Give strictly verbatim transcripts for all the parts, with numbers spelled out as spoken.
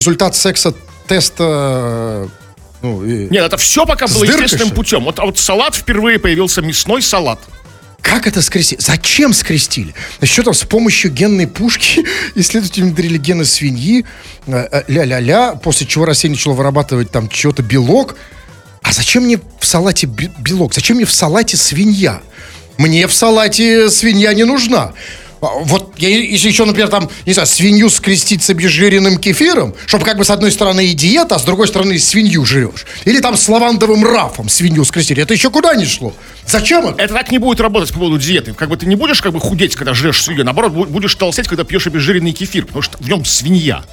результат секса-теста... Ну, и... Нет, это все пока было естественным путем. Вот, а вот салат впервые появился, мясной салат. Как это скрестили? Зачем скрестили? Что там, с помощью генной пушки исследователи внедрили гены свиньи, ля-ля-ля, после чего растение начало вырабатывать там чего-то белок. А зачем мне в салате белок? Зачем мне в салате свинья? Мне в салате свинья не нужна. Вот если еще, например, там, не знаю, свинью скрестить с обезжиренным кефиром, чтобы как бы с одной стороны и диета, а с другой стороны свинью жрешь. Или там с лавандовым рафом свинью скрестить. Это еще куда ни шло. Зачем это? Это так не будет работать по поводу диеты. Как бы ты не будешь как бы худеть, когда жрешь свинью. Наоборот, будешь толстеть, когда пьешь обезжиренный кефир, потому что в нем свинья.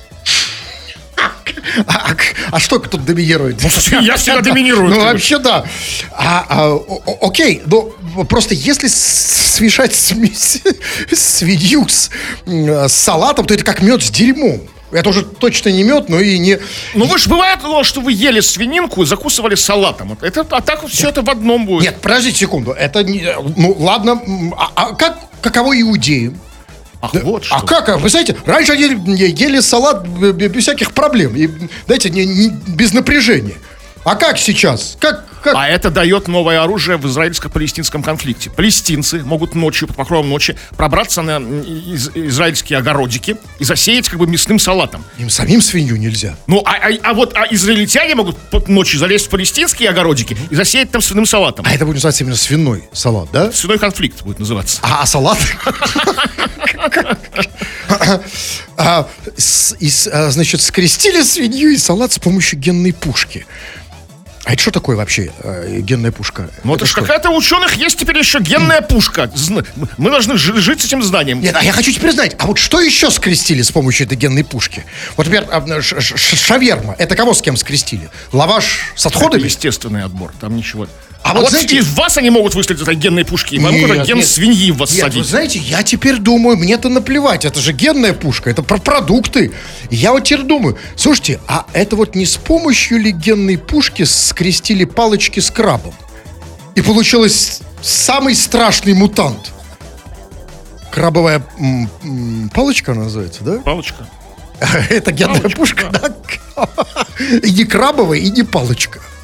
А, а, а что тут доминирует? Ну, свинья всегда доминирует. Ну, вообще, да. А, а, о, окей, но просто если смешать свинью с, с салатом, то это как мед с дерьмом. Это уже точно не мед, но и не... Ну, вы же бывает, что вы ели свининку и закусывали салатом. Это, а так вот все это в одном будет. Нет, подождите секунду. Это не... Ну, ладно. А, а как, каково иудеям? Ах, да, вот что. А как? Вы знаете, раньше они ели салат без всяких проблем. И, знаете, не, не, без напряжения. А как сейчас? Как, как? А это дает новое оружие в израильско-палестинском конфликте. Палестинцы могут ночью, под покровом ночи, пробраться на из, израильские огородики и засеять как бы мясным салатом. Им самим свинью нельзя. Ну, а, а, а вот а израильтяне могут под ночью залезть в палестинские огородики и засеять там свиным салатом. А это будет называться именно свиной салат, да? Свиной конфликт будет называться. А, а салат? Значит, скрестили свинью и салат с помощью генной пушки. А это что такое вообще э, генная пушка? Ну это, это ж какая-то у ученых есть теперь еще генная пушка. Мы должны жить с этим знанием. Нет, а я хочу теперь знать, а вот что еще скрестили с помощью этой генной пушки? Вот, например, шаверма, это кого с кем скрестили? Лаваш с отходами? Это естественный отбор, там ничего... А, а вот, вот знаете, из вас они могут выслать этой генной пушки, и вам куда ген нет, свиньи в вас нет, садить. Вы знаете, я теперь думаю, мне-то наплевать, это же генная пушка, это про продукты. И я вот теперь думаю, слушайте, а это вот не с помощью ли генной пушки скрестили палочки с крабом? И получилось самый страшный мутант. Крабовая м- м- палочка называется, да? Палочка. Это генная пушка, да? И не крабовая, и не палочка.